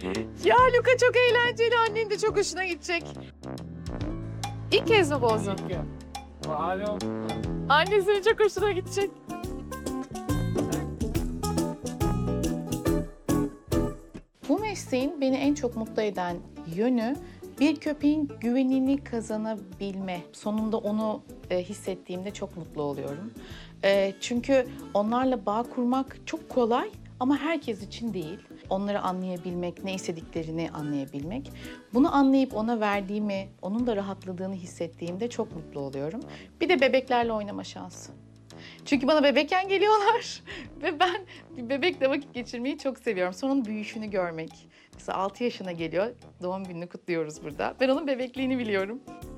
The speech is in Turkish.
Ya Luka çok eğlenceli, annen de çok hoşuna gidecek. İlk kez mi bozdun? Alo. Annesinin çok hoşuna gidecek. Bu mesleğin beni en çok mutlu eden yönü bir köpeğin güvenini kazanabilme. Sonunda onu hissettiğimde çok mutlu oluyorum. Çünkü onlarla bağ kurmak çok kolay ama herkes için değil. Onları anlayabilmek, ne istediklerini anlayabilmek. Bunu anlayıp ona verdiğimi, onun da rahatladığını hissettiğimde çok mutlu oluyorum. Bir de bebeklerle oynama şansı. Çünkü bana bebekken geliyorlar ve ben bir bebekle vakit geçirmeyi çok seviyorum. Sonra onun büyüyüşünü görmek. Mesela 6 yaşına geliyor, doğum gününü kutluyoruz burada. Ben onun bebekliğini biliyorum.